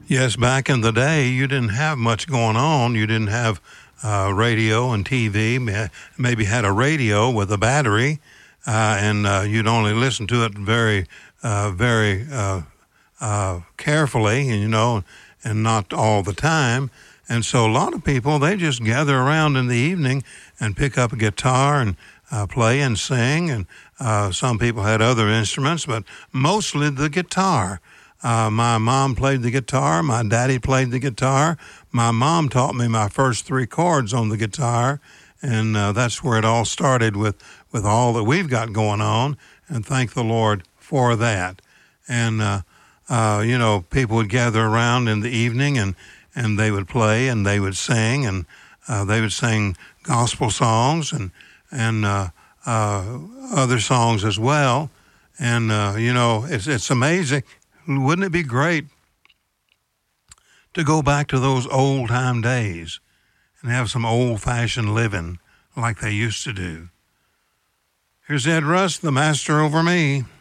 Yes, back in the day, you didn't have much going on. You didn't have radio and TV. Maybe had a radio with a battery, and you'd only listen to it very carefully, and and not all the time. And so a lot of people, they just gather around in the evening and pick up a guitar and play and sing. And some people had other instruments, but mostly the guitar. My mom played the guitar. My daddy played the guitar. My mom taught me my first three chords on the guitar, and that's where it all started with all that we've got going on, and thank the Lord for that. And, people would gather around in the evening, and they would play, and they would sing, and they would sing gospel songs and other songs as well. And, it's amazing. Wouldn't it be great to go back to those old-time days and have some old-fashioned living like they used to do? Here's Ed Rust, the master over me.